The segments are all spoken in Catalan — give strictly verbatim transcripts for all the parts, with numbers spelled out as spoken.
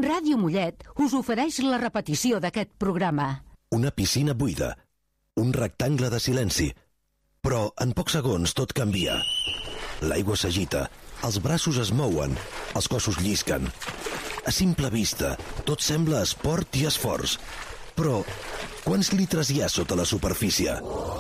Ràdio Mollet us ofereix la repetició d'aquest programa. Una piscina buida, un rectangle de silenci, però en pocs segons tot canvia. L'aigua s'agita, els braços es mouen, els cossos llisquen. A simple vista, tot sembla esport i esforç. Però quants litres hi ha sota la superfície?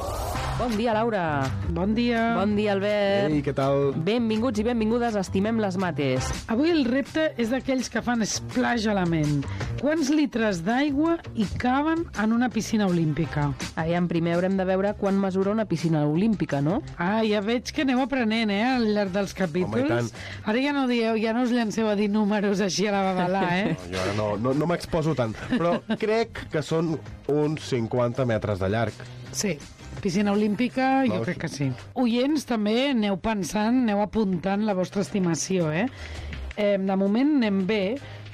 Bon dia, Laura. Bon dia. Bon dia, Albert. Ei, què tal? Benvinguts i benvingudes a Estimem les Mates. Avui el repte és d'aquells que fan splash a la ment. Quants litres d'aigua hi caben en una piscina olímpica? Aviam, primer haurem de veure quan mesura una piscina olímpica, no? Ah, ja veig que aneu aprenent, eh, al llarg dels capítols. Home, i tant. Ara ja no dieu, ja no us llanceu a dir números així a la babalà, eh? No, jo ara no, no, no m'exposo tant, però crec que són uns cinquanta metres de llarg. Sí. Piscina olímpica, jo No, crec que sí. Oients, també aneu pensant, aneu apuntant la vostra estimació, eh? eh de moment anem bé,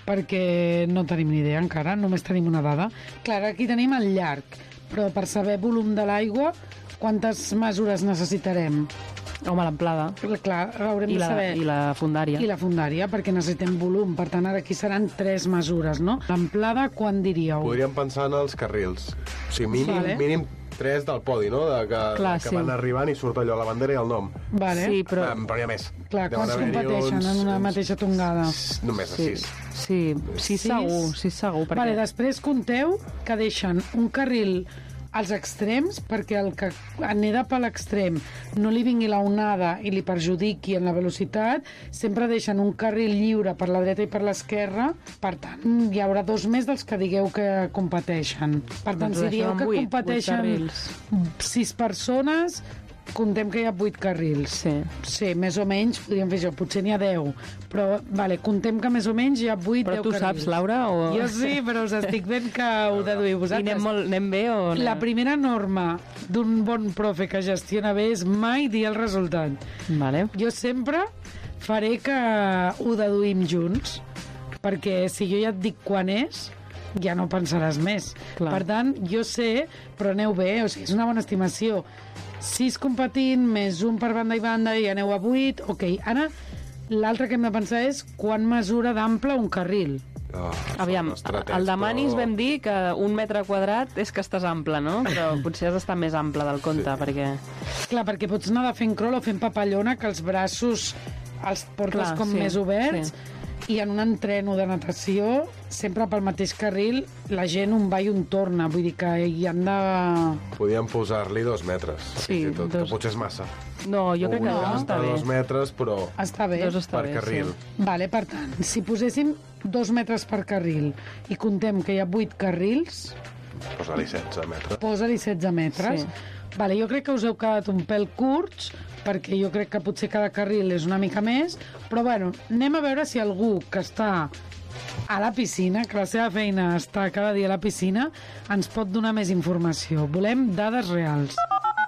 perquè no tenim ni idea encara, només tenim una dada. Clar, aquí tenim el llarg, però per saber volum de l'aigua, quantes mesures necessitarem? Home, l'amplada. Clar, haurem I de la, saber... I la fundària. I la fundària, perquè necessitem volum. Per tant, ara aquí seran tres mesures, no? L'amplada, quan diríeu? Podríem pensar en els carrils. O sigui, mínim, Vale. mínim tres del podi, no? De, que, Clar, que sí. van arribant i surt allò, la bandera i el nom. Vale. Sí, però... Um, però hi ha més. Clar, Deuen quants haver-hi competeixen uns- en una uns- mateixa tongada? s- Només a Sí, sis. sí, sí, Sis? segur, sí, segur. Perquè... Vale, després compteu que deixen un carril als extrems perquè el que aneda per l'extrem no li vingui la onada i li perjudiqui en la velocitat, sempre deixen un carril lliure per la dreta i per l'esquerra, per tant hi haurà dos més dels que digueu que competeixen. Per tant, Doncs si ho dieu deixem que en vuit, vuit competeixen carrils. sis persones, comptem que hi ha vuit carrils. Sí. Sí, més o menys, podríem fer això, potser n'hi ha deu, però vale, comptem que més o menys hi ha vuit, Però deu tu carrils. saps, Laura, o... Jo sí, però us estic fent que ho deduïu I vosaltres. anem, molt, anem bé o... anem- La primera norma d'un bon profe que gestiona bé és mai dir el resultat. Vale. Jo sempre faré que ho deduïm junts, perquè si jo ja et dic quan és, ja no pensaràs més. Clar. Per tant, jo sé, però aneu bé, o sigui, és una bona estimació. Sis competint, més un per banda i banda, i aneu a vuit, ok. Ara, l'altre que hem de pensar és quan mesura d'ample un carril. Oh, Aviam, són estratets, al de Manis però- vam dir que un metre quadrat és que estàs ample, no? Però potser has d'estar més ample del compte, Sí. perquè... Clar, perquè pots anar de fent crawl o fent papallona, que els braços els portes Clar, com sí, més oberts, sí. i en un entreno de natació, sempre pel mateix carril, la gent un va i un torna, vull dir que hi han de... Podíem posar-li dos metres. Sí, fins i tot, dos. Que potser és massa. No, jo crec que Hauríem dos està de bé. dos metres, però Està bé. Dos està per bé, carril. sí. Vale, per tant, si poséssim dos metres per carril i contem que hi ha vuit carrils, Posa-li setze metres. posa-li setze metres. Sí. Vale, jo crec que us heu quedat un pèl curts, perquè jo crec que potser cada carril és una mica més, però bueno, anem a veure si algú que està a la piscina, que la seva feina està cada dia a la piscina, ens pot donar més informació. Volem dades reals.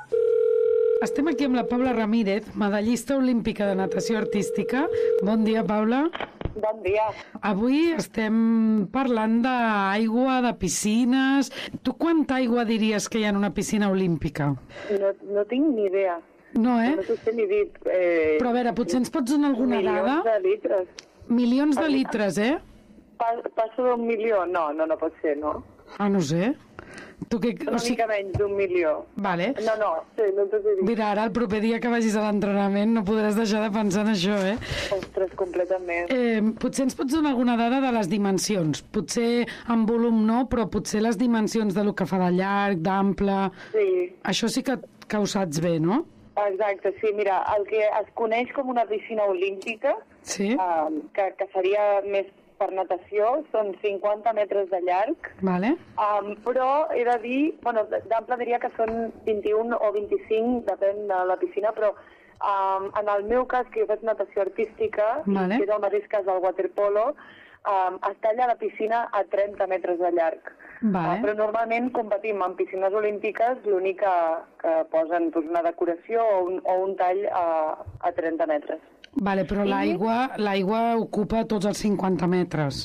Estem aquí amb la Paula Ramírez, medallista olímpica de natació artística. Bon dia, Paula. Bon dia. Avui estem parlant d'aigua, de piscines. Tu quanta aigua diries que hi ha en una piscina olímpica? No, no tinc ni idea. No, eh? No t'ho sé ni dir. Eh, Però a veure, potser ens pots donar alguna milions dada? de litres. Milions de litres, eh? Pa, passo d'un milió? No, no, no pot ser, no? Ah, no sé. Tu que... Una O sigui... mica menys d'un milió. Vale. No, no, sí, no t'ho sé dir. Mira, ara el proper dia que vagis a l'entrenament no podràs deixar de pensar en això, eh? Ostres, completament. eh? Potser ens pots donar alguna dada de les dimensions. Potser en volum no, però potser les dimensions de lo que fa de llarg, d'ample... Sí, Això sí que, que ho saps bé, no? exacte, sí, mira, el que es coneix com una piscina olímpica, Sí? eh, que, que seria més per natació, són cinquanta metres de llarg, Vale. Um, però he de dir, bueno, d'ample diria que són vint-i-un o vint-i-cinc, depèn de la piscina, però um, en el meu cas, que jo faig natació artística, Vale. que és el mateix cas del waterpolo, um, es talla la piscina a trenta metres de llarg. Vale. Uh, però normalment competim en piscines olímpiques, l'únic que, que posen doncs, una decoració o un, o un tall a, a trenta metres. Vale, però l'aigua l'aigua ocupa tots els cinquanta metres.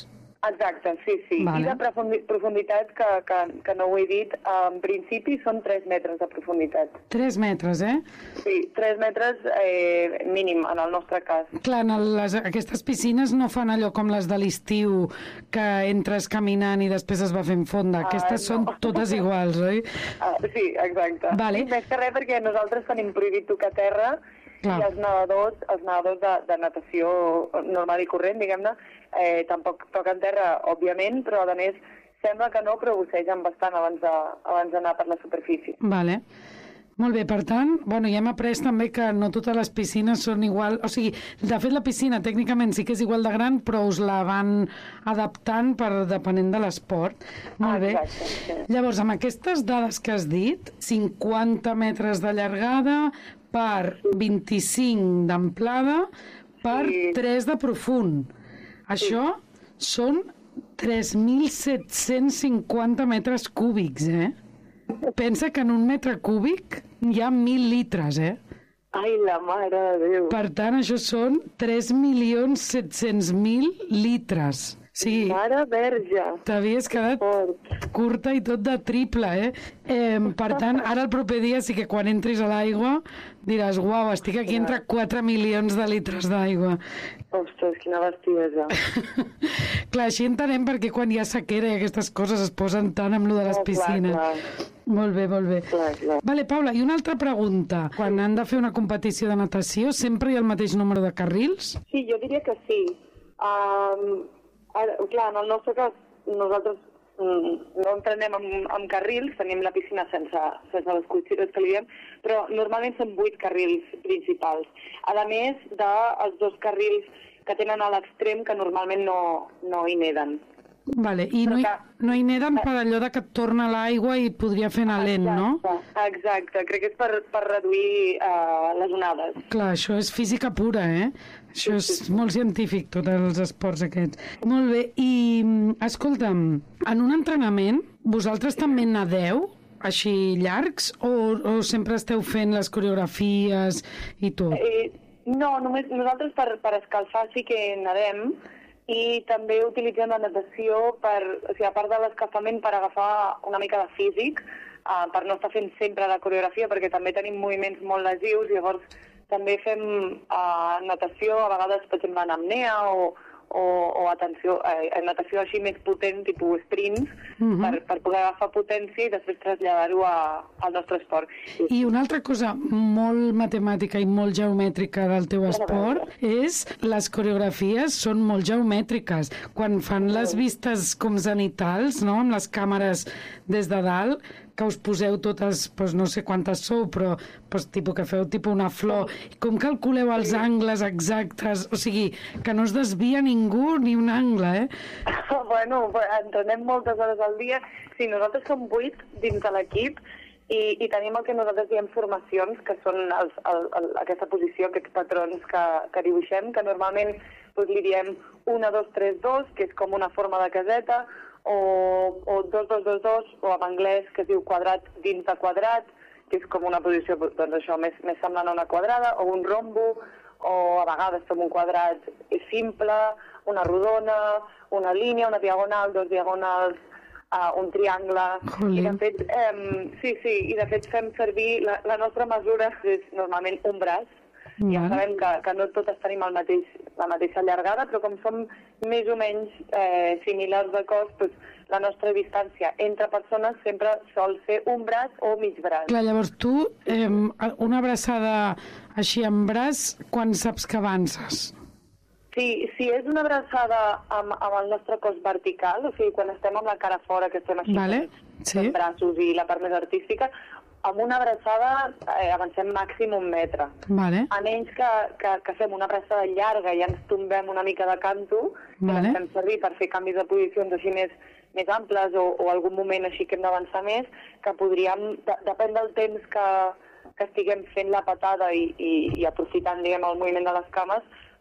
Exacte, sí, sí. Vale. I de profundi profunditat, que, que, que no ho he dit, en principi són tres metres de profunditat. tres metres, eh? Sí, tres metres eh, mínim, en el nostre cas. Clar, en el, les, aquestes piscines no fan allò com les de l'estiu, que entres caminant i després es va fent fonda. Aquestes Ah, no. són totes iguals, oi? Ah, sí, exacte. Vale. Sí, més que res perquè nosaltres tenim prohibit tocar terra. Clar. I els nedadors, els nedadors de, de natació normal i corrent, diguem-ne, eh, tampoc toquen terra, òbviament, però a més sembla que no, però bussegen bastant abans de, abans d'anar per la superfície. Vale. Molt bé, per tant, bueno, ja hem après també que no totes les piscines són igual... O sigui, de fet, la piscina tècnicament sí que és igual de gran, però us la van adaptant per depenent de l'esport. Molt bé. Exacte, sí. Llavors, amb aquestes dades que has dit, cinquanta metres de llargada per vint-i-cinc d'amplada per Sí. tres de profund. Això són tres mil set-cents cinquanta metres cúbics, eh? Pensa que en un metre cúbic hi ha mil litres, eh? Ai, la mare de Déu. Per tant, això són tres milions set-cents mil litres. Sí, Mare verge. t'havies quedat Fort. curta i tot de triple, eh? eh? Per tant, ara el proper dia sí que quan entris a l'aigua diràs, uau, estic aquí entre quatre milions de litres d'aigua. Ostres, quina bestiesa. Clar, així entenem perquè quan hi ha sequera i aquestes coses es posen tant amb lo de les Oh, clar, piscines. clar. Molt bé, molt bé. Clar, clar. Vale, Paula, i una altra pregunta. Quan han de fer una competició de natació, sempre hi ha el mateix número de carrils? Sí, jo diria que sí. Um, ara, clar, en el nostre cas, nosaltres mm, no entrenem amb, amb carrils, tenim la piscina sense, sense les cuixeres que li diem, però normalment són vuit carrils principals. A més dels dos carrils que tenen a l'extrem que normalment no, no hi neden. Vale, i no hi, no hi neden per allò de que et torna l'aigua i podria fer anar lent, no? Exacte, exacte. Crec que és per, per reduir uh, les onades. Clar, això és física pura, eh? Això és molt científic, tots els esports aquests. Molt bé, i mm, escolta'm, en un entrenament, vosaltres també nadeu així llargs o, o sempre esteu fent les coreografies i tot? Eh, no, només nosaltres per, per escalfar sí que nedem, i també utilitzem la natació per, o sigui, a part de l'escalfament, per agafar una mica de físic, uh, per no estar fent sempre la coreografia, perquè també tenim moviments molt lesius, llavors també fem uh, natació, a vegades, per exemple, en apnea o, o, o atenció, eh, natació així més potent, tipus sprints, Mhm. per, per poder agafar potència i després traslladar-ho a- al nostre esport. I una altra cosa molt matemàtica i molt geomètrica del teu esport és les coreografies són molt geomètriques. Quan fan les vistes com zenitals, no?, amb les càmeres des de dalt, que us poseu totes, doncs no sé quantes sou, però doncs, tipus que feu tipus una flor. Com calculeu els angles exactes? O sigui, que no es desvia ningú ni un angle, eh? Bueno, entrenem moltes hores al dia. Sí, nosaltres som vuit dins de l'equip i, i tenim el que nosaltres diem formacions, que són els, el, el, aquesta posició, aquests patrons que, que dibuixem, que normalment doncs, li diem un, dos, tres, dos, que és com una forma de caseta, o, o dos, dos, dos, dos, o en anglès que es diu quadrat dins de quadrat, que és com una posició doncs, això, més, més semblant a una quadrada, o un rombo, o a vegades fem un quadrat simple, una rodona, una línia, una diagonal, dos diagonals, uh, un triangle. Jolín. I de fet, um, sí, sí, i de fet fem servir, la, la nostra mesura és normalment un braç. Ja Vale. sabem que, que no totes tenim el mateix, la mateixa llargada, però com som més o menys eh, similars de cos, doncs, la nostra distància entre persones sempre sol ser un braç o mig braç. Clar, llavors tu, eh, una abraçada així amb braç, quan saps que avances? Sí, si és una abraçada amb, amb el nostre cos vertical, o sigui, quan estem amb la cara fora, que estem així Vale, amb sí. els braços i la part més artística, amb una abraçada eh, avancem màxim un metre. Vale. A menys que, que, que fem una abraçada llarga i ens tombem una mica de canto, que Vale. la fem servir per fer canvis de posicions així més, més amples o, o algun moment així que hem d'avançar més, que podríem, de, depèn del temps que, que estiguem fent la patada i, i, i aprofitant, diguem, el moviment de les cames,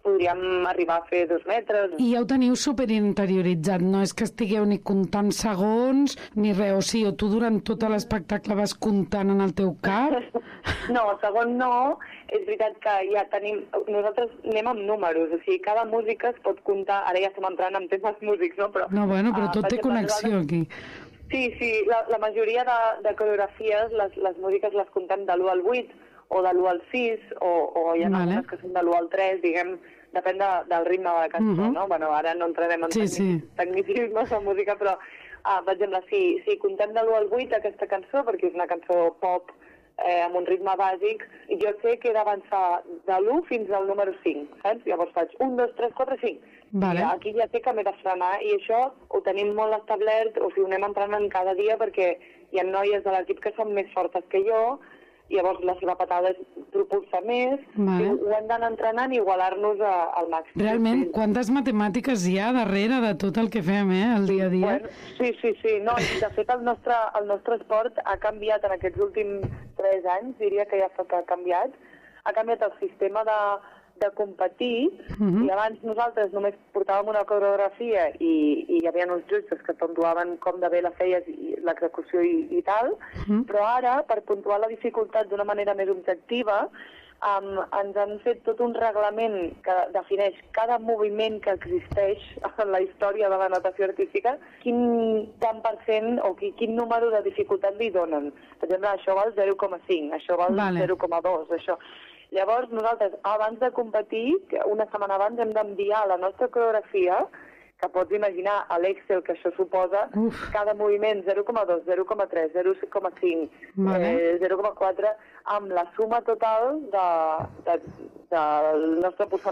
podríem arribar a fer dos metres. I ja ho teniu superinterioritzat, no és que estigueu ni comptant segons ni res, o sigui, o tu durant tot l'espectacle vas comptant en el teu cap? No, segon no, és veritat que ja tenim... Nosaltres anem amb números, o sigui, cada música es pot comptar, ara ja estem entrant en temes músics, no? Però, no, bueno, però tot uh, té connexió aquí. Sí, sí, la, la majoria de, de coreografies, les, les músiques les contem de l'u al vuit, o de l'u al sis, o, o hi ha vale. algunes que són de l'u al tres, diguem, depèn de, del ritme de la cançó, uh -huh. no? Bueno, ara no entrarem en sí, tecnic, sí. tecnicismes de música, però, uh, per exemple, si, si contem de l'u al vuit aquesta cançó, perquè és una cançó pop eh, amb un ritme bàsic, jo sé que he d'avançar de l'u fins al número cinc, saps? Llavors faig un, dos, tres, quatre, cinc. Vale. I aquí ja sé que m'he de frenar, i això ho tenim molt establert, o sigui, ho anem entrenant cada dia, perquè hi ha noies de l'equip que són més fortes que jo, i llavors la seva patada es propulsa més, vale. i ho hem d'anar entrenant i igualar-nos a, al màxim. Realment, quantes matemàtiques hi ha darrere de tot el que fem, eh, el dia a dia? Bueno, sí, sí, sí. No, de fet, el nostre, el nostre esport ha canviat en aquests últims tres anys, diria que ja fa que ha canviat. Ha canviat el sistema de, de competir, uh -huh. i abans nosaltres només portàvem una coreografia i, i hi havia uns jutges que puntuaven com de bé la feies i l'execució i, i tal, uh -huh. però ara, per puntuar la dificultat d'una manera més objectiva, um, ens han fet tot un reglament que defineix cada moviment que existeix en la història de la natació artística, quin tant per cent o quin, quin número de dificultat li donen. Per exemple, això val zero coma cinc, això val vale. zero coma dos, això... Llavors, nosaltres, abans de competir, una setmana abans, hem d'enviar la nostra coreografia, que pots imaginar a l'Excel que això suposa, Uf. cada moviment zero coma dos, zero coma tres, zero coma cinc, vale. eh, zero coma quatre, amb la suma total de, de, del nostre percentatge